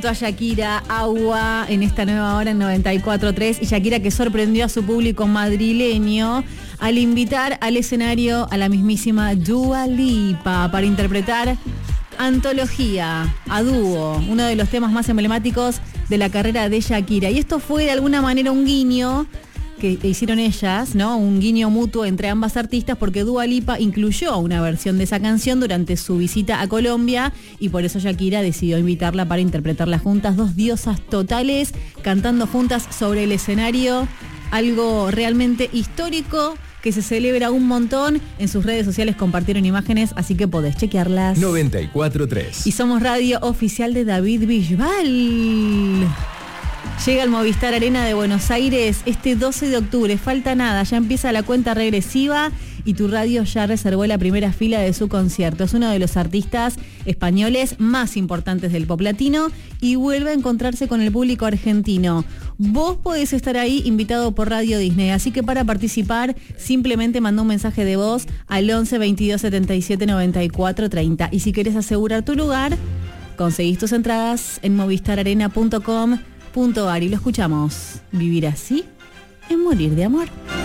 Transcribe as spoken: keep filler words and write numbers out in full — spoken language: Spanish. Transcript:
A Shakira, Agua, en esta nueva hora en noventa y cuatro punto tres, y Shakira que sorprendió a su público madrileño al invitar al escenario a la mismísima Dua Lipa para interpretar Antología, a dúo, uno de los temas más emblemáticos de la carrera de Shakira. Y esto fue de alguna manera un guiño que hicieron ellas, ¿no? Un guiño mutuo entre ambas artistas, porque Dua Lipa incluyó una versión de esa canción durante su visita a Colombia y por eso Shakira decidió invitarla para interpretarla juntas, dos diosas totales cantando juntas sobre el escenario, algo realmente histórico que se celebra un montón. En sus redes sociales compartieron imágenes, así que podés chequearlas. noventa y cuatro punto tres. Y somos radio oficial de David Bisbal. Llega al Movistar Arena de Buenos Aires este doce de octubre, falta nada, ya empieza la cuenta regresiva y tu radio ya reservó la primera fila de su concierto. Es uno de los artistas españoles más importantes del pop latino y vuelve a encontrarse con el público argentino. Vos podés estar ahí invitado por Radio Disney, así que para participar simplemente mandá un mensaje de voz al once veintidós setenta y siete noventa y cuatro treinta. Y si querés asegurar tu lugar, conseguís tus entradas en movistar arena punto com punto ar y lo escuchamos. Vivir así es morir de amor.